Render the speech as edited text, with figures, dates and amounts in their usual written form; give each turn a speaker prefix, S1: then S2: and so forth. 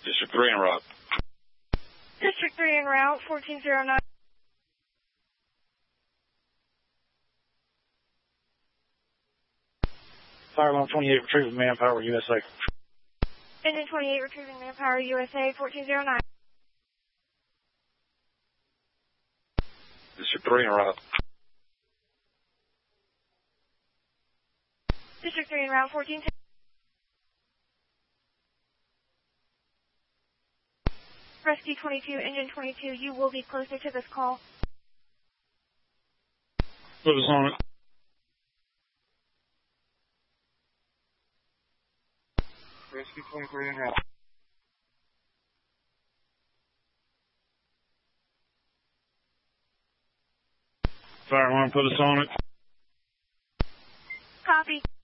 S1: District 3 en route.
S2: District 3 en route, 1409.
S3: Fire Alarm 28 retrieving manpower USA.
S2: Engine 28 retrieving manpower USA, 1409.
S1: District 3 en route.
S2: District 3 en route, 1410. Rescue 22, Engine 22, you will be closer to this call.
S3: Put us on it.
S1: Rescue 23 en route.
S3: Fire Alarm, put us on it.
S2: Copy.